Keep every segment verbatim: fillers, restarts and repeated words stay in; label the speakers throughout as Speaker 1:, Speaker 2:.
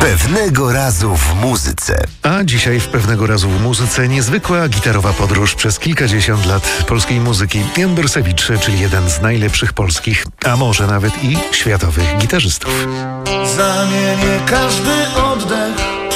Speaker 1: Pewnego razu w muzyce.
Speaker 2: A dzisiaj w Pewnego razu w muzyce niezwykła gitarowa podróż przez kilkadziesiąt lat polskiej muzyki. Jan Borsewicz, czyli jeden z najlepszych polskich, a może nawet i światowych gitarzystów.
Speaker 3: Zamienię każdy oddech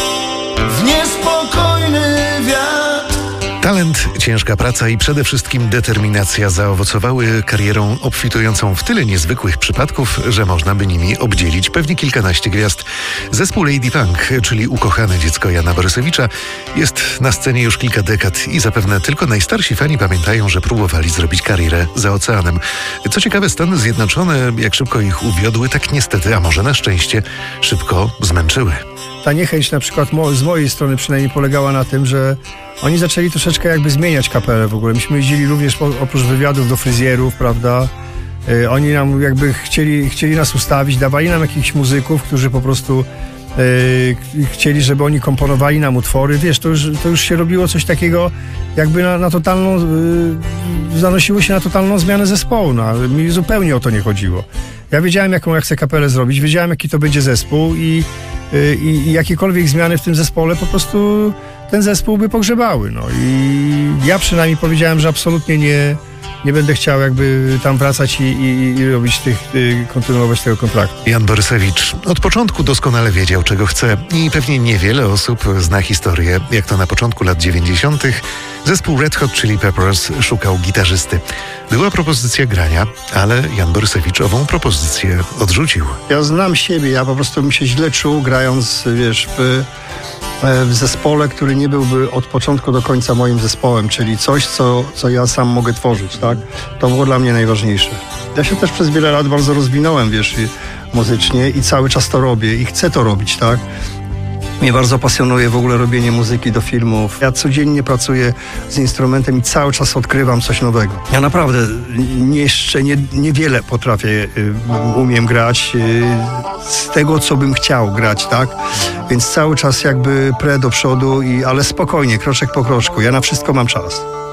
Speaker 3: w niespokojny wiatr.
Speaker 2: Talent, ciężka praca i przede wszystkim determinacja zaowocowały karierą obfitującą w tyle niezwykłych przypadków, że można by nimi obdzielić pewnie kilkanaście gwiazd. Zespół Lady Funk, czyli ukochane dziecko Jana Borsewicza, jest na scenie już kilka dekad i zapewne tylko najstarsi fani pamiętają, że próbowali zrobić karierę za oceanem. Co ciekawe, Stany Zjednoczone, jak szybko ich uwiodły, tak niestety, a może na szczęście, szybko zmęczyły.
Speaker 4: Ta niechęć na przykład mo- z mojej strony przynajmniej polegała na tym, że oni zaczęli troszeczkę jakby zmieniać kapelę w ogóle. Myśmy jeździli również po, oprócz wywiadów do fryzjerów, prawda? Yy, oni nam jakby chcieli, chcieli nas ustawić, dawali nam jakichś muzyków, którzy po prostu yy, chcieli, żeby oni komponowali nam utwory. Wiesz, to już, to już się robiło coś takiego jakby na, na totalną, yy, zanosiło się na totalną zmianę zespołu, no, ale mi zupełnie o to nie chodziło. Ja wiedziałem, jaką ja chcę kapelę zrobić, wiedziałem, jaki to będzie zespół i I, i jakiekolwiek zmiany w tym zespole po prostu ten zespół by pogrzebały. No. I ja przynajmniej powiedziałem, że absolutnie nie, nie będę chciał jakby tam wracać i, i, i robić tych, y, kontynuować tego kontraktu.
Speaker 2: Jan Borsewicz od początku doskonale wiedział, czego chce i pewnie niewiele osób zna historię, jak to na początku lat dziewięćdziesiątych zespół Red Hot Chili Peppers szukał gitarzysty. Była propozycja grania, ale Jan Borsewicz ową propozycję odrzucił.
Speaker 4: Ja znam siebie, ja po prostu bym się źle czuł grając, wiesz, w, w zespole, który nie byłby od początku do końca moim zespołem, czyli coś, co, co ja sam mogę tworzyć, tak? To było dla mnie najważniejsze. Ja się też przez wiele lat bardzo rozwinąłem, wiesz, muzycznie i cały czas to robię i chcę to robić, tak? Mnie bardzo pasjonuje w ogóle robienie muzyki do filmów. Ja codziennie pracuję z instrumentem i cały czas odkrywam coś nowego. Ja naprawdę nie, jeszcze nie, niewiele potrafię, y, umiem grać y, z tego, co bym chciał grać, tak? Więc cały czas jakby prę do przodu, i, ale spokojnie, kroczek po kroczku. Ja na wszystko mam czas.